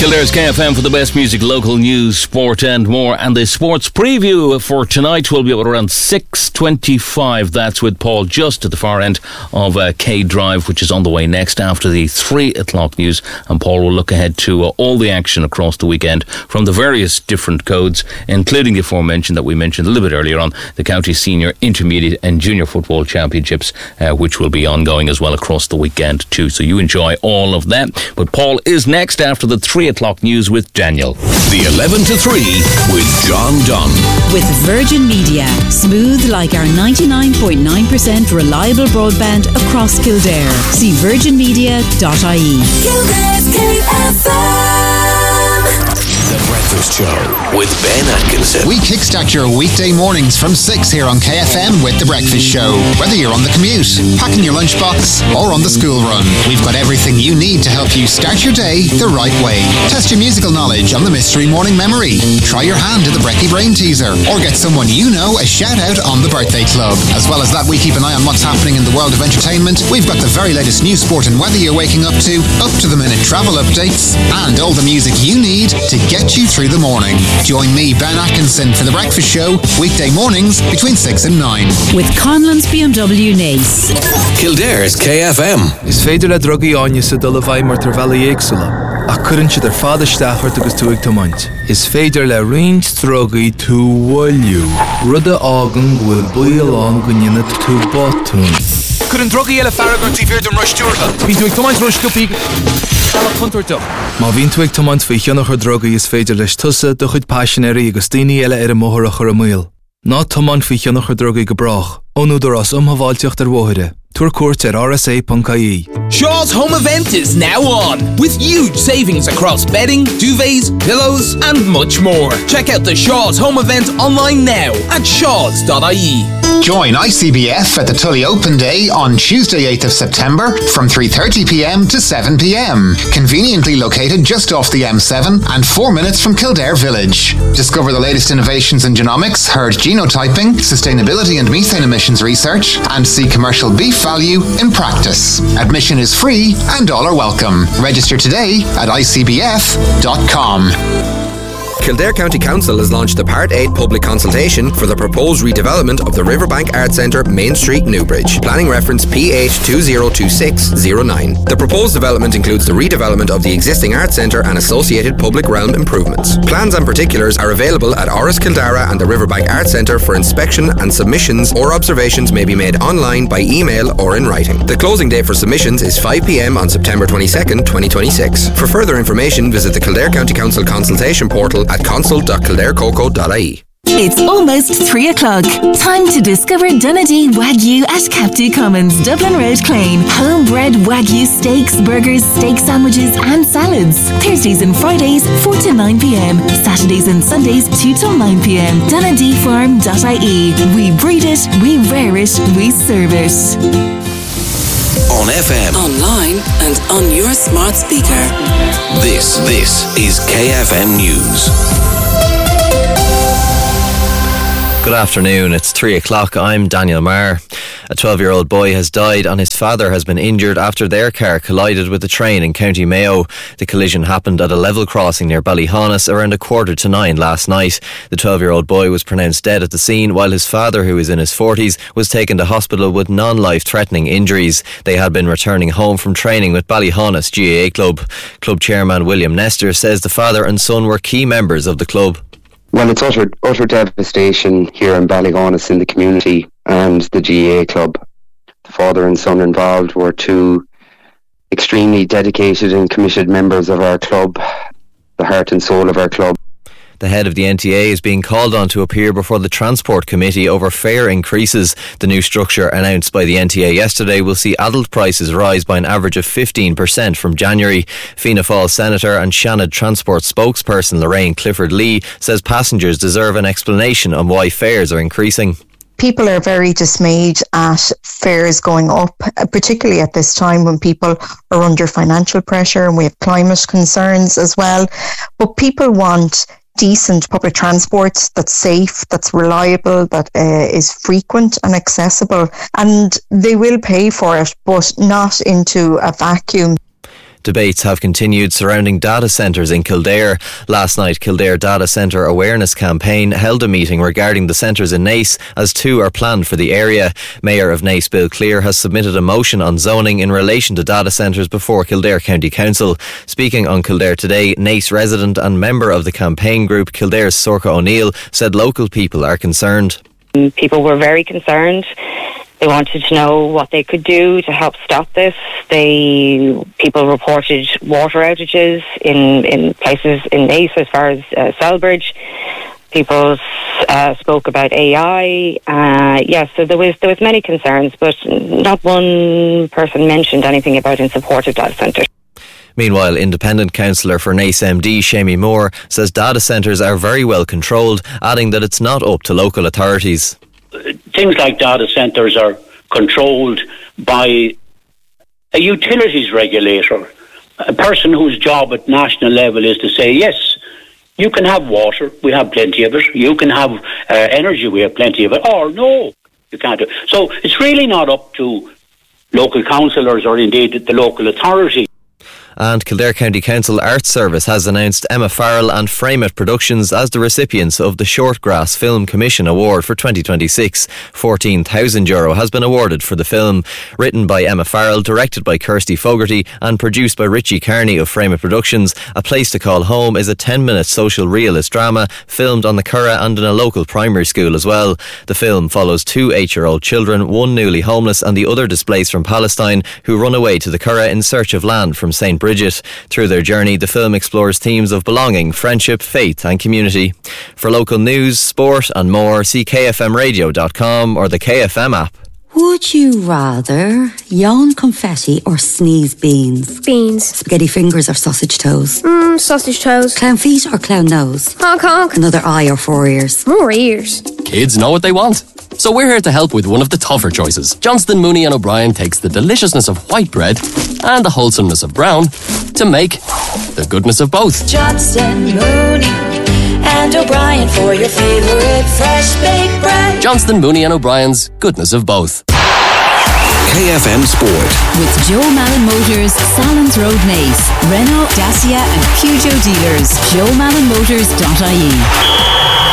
Kildare's KFM for the best music, local news, sport and more. And the sports preview for tonight will be at around 6:25. That's with Paul just at the far end of K Drive, which is on the way next after the 3 o'clock news. And Paul will look ahead to all the action across the weekend from the various different codes, including the aforementioned that we mentioned a little bit earlier on, the county senior, intermediate and junior football championships, which will be ongoing as well across the weekend too. So you enjoy all of that. But Paul is next after the 3 o'clock news with Daniel. The 11 to 3 with John Dunn. With Virgin Media. Smooth like our 99.9% reliable broadband across Kildare. See virginmedia.ie. Kildare's KFM. The Breakfast Show with Ben Atkinson. We kickstart your weekday mornings from 6 here on KFM with The Breakfast Show. Whether you're on the commute, packing your lunchbox, or on the school run, we've got everything you need to help you start your day the right way. Test your musical knowledge on the Mystery Morning Memory. Try your hand at the Brekkie Brain Teaser, or get someone you know a shout out on the Birthday Club. As well as that, we keep an eye on what's happening in the world of entertainment. We've got the very latest news, sport and weather you're waking up to the minute travel updates, and all the music you need to get you through the morning. Join me, Ben Atkinson, for The Breakfast Show, weekday mornings between 6 and 9. With Conlon's BMW Nace. Kildare's KFM. Is féidir le drogaí áine sa dul a bhaid mar tar bheala éagsúla. Ach cuireann siad ar fada staffart agus túig tomaint. Is féidir le riint drogaí tú bhfuilú. Rud a ágan bhfuil buailán go nionad tú botún. Cuireann drogaí eile farragar tí bhír don ruistíortha. Bhí túig tomaint ruisciúpaí Má bhín túig tomaint faoi cheannach ar drogaí is féidir leis tusa do chuid passionéirí agus daoine eile ar a móthach ar a míl. Ná tomaint faoi cheannach ar drogaí go brach. Ónúdar as umhaváilteocht ar bmhóire. Tour court at rsa.ie. Shaw's home event is now on, with huge savings across bedding, duvets, pillows and much more. Check out the Shaw's home event online now at shaws.ie. Join ICBF at the Tully Open Day on Tuesday 8th of September from 3:30pm to 7pm. Conveniently located just off the M7 and 4 minutes from Kildare Village. Discover the latest innovations in genomics, herd genotyping, sustainability and methane emissions research, and see commercial beef value in practice. Admission is free and all are welcome. Register today at icbf.com. Kildare County Council has launched the Part 8 public consultation for the proposed redevelopment of the Riverbank Arts Centre, Main Street, Newbridge. Planning reference P8202609. The proposed development includes the redevelopment of the existing Arts Centre and associated public realm improvements. Plans and particulars are available at Oris Kildara and the Riverbank Arts Centre for inspection, and submissions or observations may be made online, by email or in writing. The closing date for submissions is 5pm on September 22nd, 2026. For further information, visit the Kildare County Council consultation portal at consult.kildarecoco.ie. It's almost 3 o'clock. Time to discover Donnadee Wagyu at Captu Commons, Dublin Road, Clane. Homebred Wagyu steaks, burgers, steak sandwiches and salads. Thursdays and Fridays 4 to 9pm. Saturdays and Sundays 2 till 9pm. DonnadeeFarm.ie. We breed it, we rear it, we serve it. On FM, Online and on your smart speaker. this is KFM News. Good afternoon, it's 3 o'clock. I'm Daniel Marr. A 12-year-old boy has died and his father has been injured after their car collided with a train in County Mayo. The collision happened at a level crossing near Ballyhonus around 8:45 last night. The 12-year-old boy was pronounced dead at the scene, while his father, who is in his 40s, was taken to hospital with non-life-threatening injuries. They had been returning home from training with Ballyhonus GAA Club. Club chairman William Nestor says the father and son were key members of the club. Well, it's utter devastation here in Ballyhonus in the community and the GAA club. The father and son involved were two extremely dedicated and committed members of our club, the heart and soul of our club. The head of the NTA is being called on to appear before the Transport Committee over fare increases. The new structure announced by the NTA yesterday will see adult prices rise by an average of 15% from January. Fianna Fáil Senator and Shannon Transport spokesperson Lorraine Clifford-Lee says passengers deserve an explanation on why fares are increasing. People are very dismayed at fares going up, particularly at this time when people are under financial pressure and we have climate concerns as well. But people want decent public transport that's safe, that's reliable, that is frequent and accessible, and they will pay for it, but not into a vacuum. Debates have continued surrounding data centres in Kildare. Last night, Kildare Data Centre Awareness Campaign held a meeting regarding the centres in Naas, as 2 are planned for the area. Mayor of Naas, Bill Clear, has submitted a motion on zoning in relation to data centres before Kildare County Council. Speaking on Kildare Today, Naas resident and member of the campaign group Kildare's Sorcha O'Neill said local people are concerned. People were very concerned. They wanted to know what they could do to help stop this. People reported water outages in places in Naas as far as Selbridge. People spoke about AI. So there was many concerns, but not one person mentioned anything about in support of data centres. Meanwhile, independent councillor for Naas MD Shamie Moore says data centres are very well controlled, adding that it's not up to local authorities. Things like data centres are controlled by a utilities regulator, a person whose job at national level is to say, yes, you can have water, we have plenty of it, you can have energy, we have plenty of it, or no, you can't do it. So it's really not up to local councillors or indeed the local authority. And Kildare County Council Arts Service has announced Emma Farrell and Frame It Productions as the recipients of the Shortgrass Film Commission Award for 2026. €14,000 has been awarded for the film. Written by Emma Farrell, directed by Kirsty Fogarty and produced by Richie Carney of Frame It Productions, A Place to Call Home is a 10-minute social realist drama filmed on the Curragh and in a local primary school as well. The film follows 2 8-year-old children, one newly homeless and the other displaced from Palestine, who run away to the Curragh in search of land from St. Bridget. Through their journey, the film explores themes of belonging, friendship, faith and community. For local news, sport and more, see kfmradio.com or the KFM app. Would you rather yawn confetti or sneeze beans? Beans. Spaghetti fingers or sausage toes? Sausage toes. Clown feet or clown nose? Honk honk. Another eye or 4 ears? More ears. Kids know what they want. So we're here to help with one of the tougher choices. Johnston, Mooney and O'Brien takes the deliciousness of white bread and the wholesomeness of brown to make the goodness of both. Johnston, Mooney and O'Brien for your favourite fresh baked bread. Johnston, Mooney and O'Brien's goodness of both. KFM Sport. With Joe Malin Motors, Salons Road Naas, Renault, Dacia and Peugeot dealers. JoeMalinMotors.ie.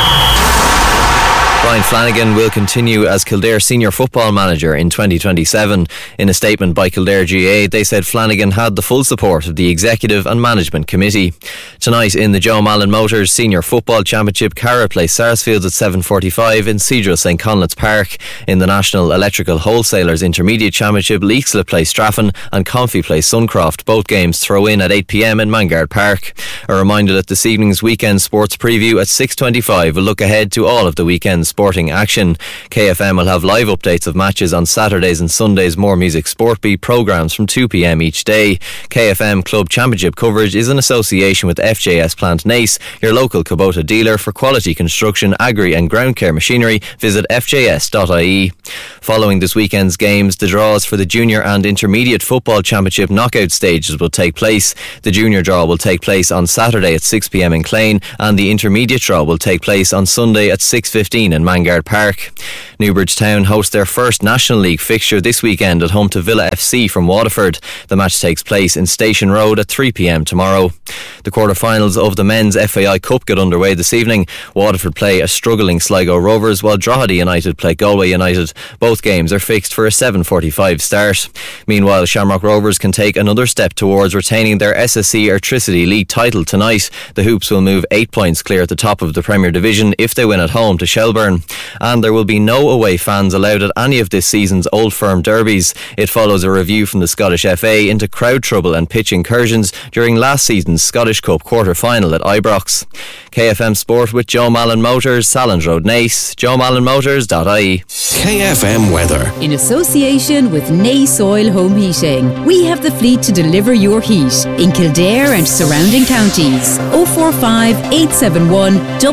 Brian Flanagan will continue as Kildare senior football manager in 2027. In a statement by Kildare GA, they said Flanagan had the full support of the executive and management committee. Tonight in the Joe Malin Motors Senior Football Championship, Carra play Sarsfields at 7:45 in Cedral St Conleth's Park. In the National Electrical Wholesalers Intermediate Championship, Leixlip play Straffan and Confi play Suncroft. Both games throw in at 8 p.m. in Mangard Park. A reminder that this evening's weekend sports preview at 6:25 will look ahead to all of the weekend's sporting action. KFM will have live updates of matches on Saturdays and Sundays. More Music Sport Beat programmes from 2 p.m. each day. KFM Club Championship coverage is in association with FJS Plant Naas, your local Kubota dealer for quality construction, agri and ground care machinery. Visit fjs.ie. Following this weekend's games, the draws for the Junior and Intermediate Football Championship knockout stages will take place. The Junior draw will take place on Saturday at 6 p.m. in Clane, and the Intermediate draw will take place on Sunday at 6:15 in Mangard Park. Newbridge Town host their first National League fixture this weekend at home to Villa FC from Waterford. The match takes place in Station Road at 3 p.m. tomorrow. The quarter-finals of the Men's FAI Cup get underway this evening. Waterford play a struggling Sligo Rovers, while Drogheda United play Galway United. Both games are fixed for a 7:45 start. Meanwhile, Shamrock Rovers can take another step towards retaining their SSC Airtricity League title tonight. The Hoops will move 8 points clear at the top of the Premier Division if they win at home to Shelbourne. And there will be no away fans allowed at any of this season's Old Firm derbies. It follows a review from the Scottish FA into crowd trouble and pitch incursions during last season's Scottish Cup quarter-final at Ibrox. KFM Sport with Joe Malin Motors, Salons Road Naas, JoeMalinMotors.ie. KFM Weather. In association with Naas Oil Home Heating, we have the fleet to deliver your heat in Kildare and surrounding counties. 045 871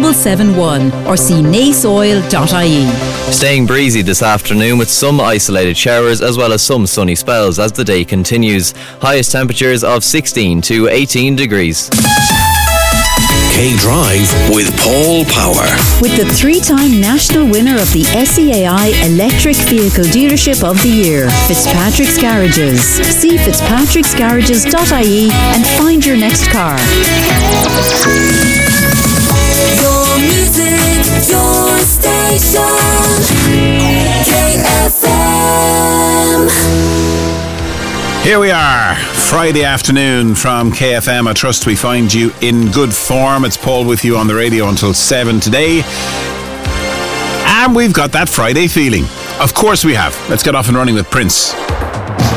771 or see naasoil.ie. Staying breezy this afternoon with some isolated showers as well as some sunny spells as the day continues. Highest temperatures of 16 to 18 degrees. K-Drive with Paul Power. With the 3-time national winner of the SEAI Electric Vehicle Dealership of the Year, Fitzpatrick's Garages. See fitzpatricksgarages.ie and find your next car. Your music, your station. KFM. Here we are, Friday afternoon from KFM. I trust we find you in good form. It's Paul with you on the radio until 7 today. And we've got that Friday feeling. Of course we have. Let's get off and running with Prince.